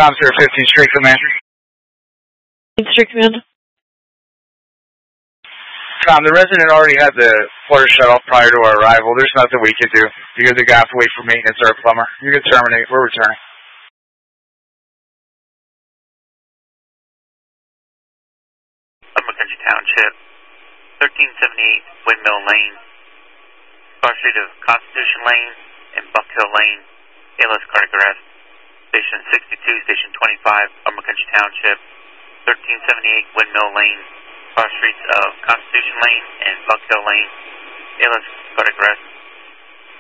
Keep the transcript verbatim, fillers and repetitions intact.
Com zero fifteen, Street Command. Street Command. Com, the resident already had the water shut off prior to our arrival. There's nothing we can do. You're the guy to wait for maintenance or a plumber. You can terminate. We're returning. Upper Country Township, thirteen seventy-eight Windmill Lane, cross street of Constitution Lane and Buck Hill Lane, A L S cardiac arrest. Station sixty-two, Station twenty-five, Upper Country Township, thirteen seventy-eight Windmill Lane, cross streets of Constitution Lane and Buck Hill Lane, A L S cardiac arrest.